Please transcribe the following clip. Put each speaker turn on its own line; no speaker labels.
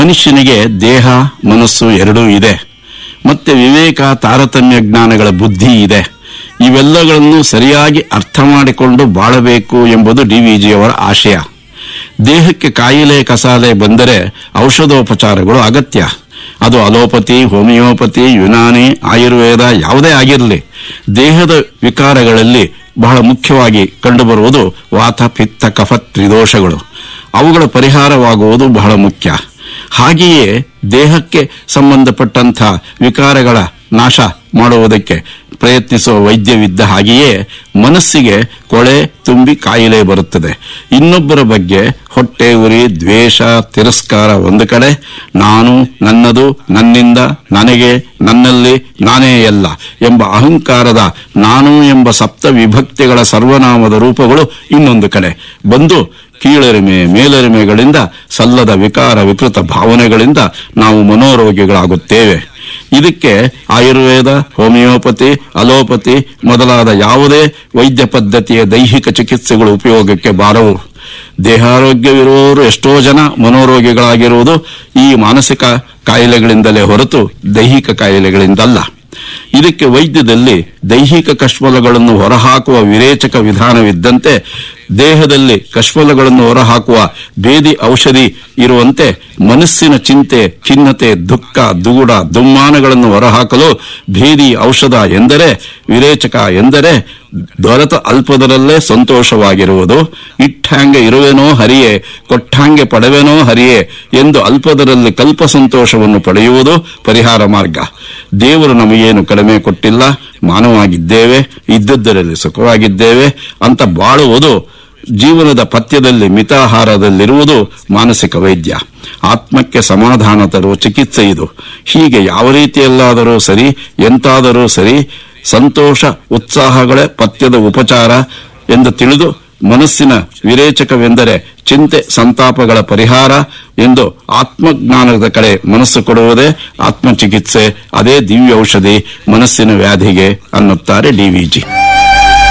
ಮನುಷ್ಯನಿಗೆ ದೇಹ ಮನಸ್ಸು ಎರಡೂ ಇದೆ, ಮತ್ತೆ ವಿವೇಕ ತಾರತಮ್ಯ ಜ್ಞಾನಗಳ ಬುದ್ಧಿ ಇದೆ. ಇವೆಲ್ಲಗಳನ್ನು ಸರಿಯಾಗಿ ಅರ್ಥ ಮಾಡಿಕೊಂಡು ಬಾಳಬೇಕು ಎಂಬುದು ಡಿವಿಜಿಯವರ ಆಶಯ. ದೇಹಕ್ಕೆ ಕಾಯಿಲೆ ಕಸಾಲೆ ಬಂದರೆ ಔಷಧೋಪಚಾರಗಳು ಅಗತ್ಯ. ಅದು ಅಲೋಪತಿ, ಹೋಮಿಯೋಪತಿ, ಯುನಾನಿ, ಆಯುರ್ವೇದ ಯಾವುದೇ ಆಗಿರಲಿ. ದೇಹದ ವಿಕಾರಗಳಲ್ಲಿ ಬಹಳ ಮುಖ್ಯವಾಗಿ ಕಂಡುಬರುವುದು ವಾತ, ಪಿತ್ತ, ಕಫ ತ್ರಿದೋಷಗಳು. ಅವುಗಳ ಪರಿಹಾರವಾಗುವುದು ಬಹಳ ಮುಖ್ಯ. ಹಾಗೆಯೇ ದೇಹಕ್ಕೆ ಸಂಬಂಧಪಟ್ಟಂಥ ವಿಕಾರಗಳ ನಾಶ ಮಾಡುವುದಕ್ಕೆ ಪ್ರಯತ್ನಿಸುವ ವೈದ್ಯವಿದ್ದ ಹಾಗೆಯೇ ಮನಸ್ಸಿಗೆ ಕೊಳೆ ತುಂಬಿ ಕಾಯಿಲೆ ಬರುತ್ತದೆ. ಇನ್ನೊಬ್ಬರ ಬಗ್ಗೆ ಹೊಟ್ಟೆ ಉರಿ, ದ್ವೇಷ, ತಿರಸ್ಕಾರ ಒಂದು ಕಡೆ, ನಾನು, ನನ್ನದು, ನನ್ನಿಂದ, ನನಗೆ, ನನ್ನಲ್ಲಿ, ನಾನೇ ಎಲ್ಲ ಎಂಬ ಅಹಂಕಾರದ ನಾನು ಎಂಬ ಸಪ್ತ ವಿಭಕ್ತಿಗಳ ಸರ್ವನಾಮದ ರೂಪಗಳು ಇನ್ನೊಂದು ಕಡೆ ಬಂದು ಕೀಳರಿಮೆ ಮೇಲರಿಮೆಗಳಿಂದ, ಸಲ್ಲದ ವಿಕಾರ ವಿಕೃತ ಭಾವನೆಗಳಿಂದ ನಾವು ಮನೋರೋಗಿಗಳಾಗುತ್ತೇವೆ. ಇದಕ್ಕೆ ಆಯುರ್ವೇದ, ಹೋಮಿಯೋಪತಿ, ಅಲೋಪತಿ ಮೊದಲಾದ ಯಾವುದೇ ವೈದ್ಯ ಪದ್ಧತಿಯ ದೈಹಿಕ ಚಿಕಿತ್ಸೆಗಳು ಉಪಯೋಗಕ್ಕೆ ಬಾರವು. ದೇಹಾರೋಗ್ಯವಿರುವವರು ಎಷ್ಟೋ ಜನ ಮನೋರೋಗಿಗಳಾಗಿರುವುದು ಈ ಮಾನಸಿಕ ಕಾಯಿಲೆಗಳಿಂದಲೇ ಹೊರತು ದೈಹಿಕ ಕಾಯಿಲೆಗಳಿಂದಲ್ಲ. ಇದಕ್ಕೆ ವೈದ್ಯದಲ್ಲಿ ದೈಹಿಕ ಕಶ್ಮಲಗಳನ್ನು ಹೊರಹಾಕುವ ವಿರೇಚಕ ವಿಧಾನವಿದ್ದಂತೆ ದೇಹದಲ್ಲಿ ಕಶ್ಮಲಗಳನ್ನು ಹೊರಹಾಕುವ ಭೇದಿ ಔಷಧಿ ಇರುವಂತೆ ಮನಸ್ಸಿನ ಚಿಂತೆ, ಖಿನ್ನತೆ, ದುಃಖ, ದುಗುಡ, ದುಮ್ಮಾನಗಳನ್ನು ಹೊರಹಾಕಲು ಭೇದಿ ಔಷಧ ಎಂದರೆ, ವಿರೇಚಕ ಎಂದರೆ ದೊರೆತ ಅಲ್ಪದರಲ್ಲೇ ಸಂತೋಷವಾಗಿರುವುದು. ಇಟ್ಟಂಗೆ ಇರುವೆನೋ ಹರಿಯೇ, ಕೊಟ್ಟಂಗೆ ಪಡೆವೆನೋ ಹರಿಯೇ ಎಂದು ಅಲ್ಪದರಲ್ಲಿ ಕಲ್ಪ ಸಂತೋಷವನ್ನು ಪಡೆಯುವುದು ಪರಿಹಾರ ಮಾರ್ಗ. ದೇವರು ನಮಗೇನು ಕಡಿಮೆ ಕೊಟ್ಟಿಲ್ಲ, ಮಾನವಾಗಿದ್ದೇವೆ, ಇದ್ದದ್ದರಲ್ಲಿ ಸುಖವಾಗಿದ್ದೇವೆ ಅಂತ ಬಾಳುವುದು, ಜೀವನದ ಪಥ್ಯದಲ್ಲಿ ಮಿತಾಹಾರದಲ್ಲಿರುವುದು ಮಾನಸಿಕ ವೈದ್ಯ. ಆತ್ಮಕ್ಕೆ ಸಮಾಧಾನ ತರುವ ಚಿಕಿತ್ಸೆ ಇದು. ಹೀಗೆ ಯಾವ ರೀತಿಯಲ್ಲಾದರೂ ಸರಿ, ಎಂತಾದರೂ ಸರಿ, ಸಂತೋಷ ಉತ್ಸಾಹಗಳೇ ಪಥ್ಯದ ಉಪಚಾರ ಎಂದು ತಿಳಿದು ಮನಸ್ಸಿನ ವಿರೇಚಕವೆಂದರೆ ಚಿಂತೆ ಸಂತಾಪಗಳ ಪರಿಹಾರ ಎಂದು ಆತ್ಮಜ್ಞಾನದ ಕಡೆ ಮನಸ್ಸು ಕೊಡುವುದೇ ಆತ್ಮಚಿಕಿತ್ಸೆ. ಅದೇ ದಿವ್ಯ ಔಷಧಿ ಮನಸ್ಸಿನ ವ್ಯಾಧಿಗೆ ಅನ್ನುತ್ತಾರೆ ಡಿವಿಜಿ.